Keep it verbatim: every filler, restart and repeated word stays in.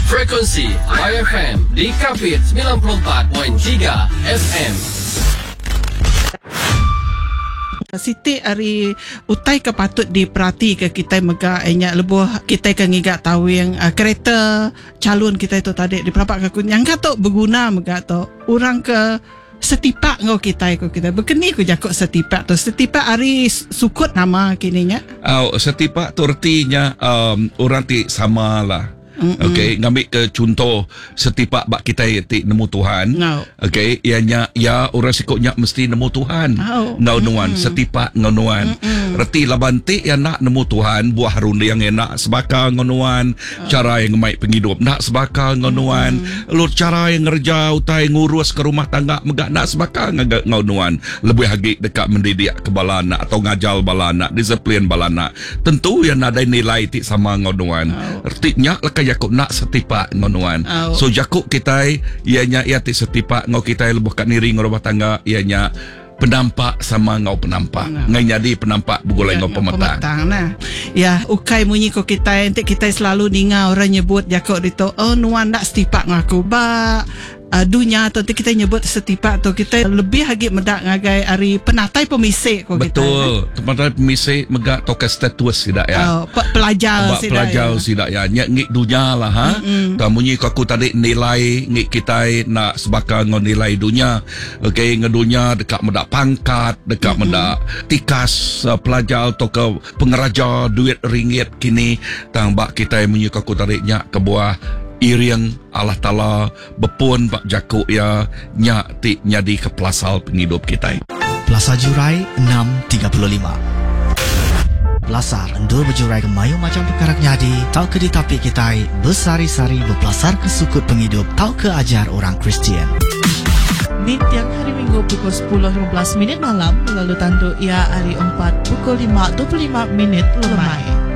Frekuensi I F M di Kapit sembilan puluh empat perpuluhan tiga F M. Siti hari utai ke patut diperhati ke kita mega enyak lebuh kita ke ngigak tahu yang uh, kereta calon kita itu tadi di pelapak ke yang kata berguna mega tu orang ke setipak ngau kita ko kita berkeni ku jakok setipak tu setipak hari sukut nama kininya. Oh, setipak tu artinya um, orang ti sama lah. Mm-mm. Okey, ngambil ke contoh setipak bak kita ti nemu Tuhan. No. Okey, ianya ya orang sikutnya mesti nemu Tuhan. Oh. Ngau nuan setipak ngau nuan. Reti labanti yang nak nemu Tuhan, buah harun yang enak sebaka ngau nuan, oh. Cara yang baik penghidup nak sebaka ngau nuan. Lu cara yang ngerja utai ngurus ke rumah tangga megak nak sebaka ngau nuan. Lebih lagi dekat mendidik ke balana atau ngajal balana, disiplin balana. Tentu yang ada nilai ti sama ngau nuan. Oh. Artinya lekai Jakub nak setipak ngonuan. Oh. So Jakub kita ianya ia ti setipak ngau kita lebuh kat niri ngau rumah tangga ianya penampak sama ngau penampak. Nah. Ngai jadi penampak bugolai ngau pemetang. Nah. Ya, ukai munyi ko kita ente kita selalu dengar orang nyebut Jakub itu oh nuan nak setipak ngaku ba Uh, dunia atau kita nyebut setipak tu kita lebih lagi medak ngagai hari penatai pemisik ko kita. Betul. Penatai pemisik megak toka status tidak ya. Oh, pelajar sidak. Pelajar ya. Sidak ya. Nyek ngik dunia lah ha. Tamunyi ko aku tadi nilai ngik kita nak sebaka ngon nilai dunia. Okey ngedunya dekat medak pangkat, dekat mm-hmm. medak tikas uh, pelajar atau ke pengeraja duit ringgit kini tang bak kita munyi ko aku tadi nyak ke buah iriang Allah Ta'ala bepun Pak Jakub ya nyak ti nyadi ke pelasal penghidup kita. Plaza Jurai enam tiga lima. Pelasar endur berjurai ke mayu macam perkara nyadi tau ke di tapi kita bersari-sari berpelasar ke sukut penghidup tau ke ajar orang Kristian. Di tiap hari Minggu pukul sepuluh lima belas minit malam lalu tanduk ia hari empat pukul lima dua puluh lima minit lemai.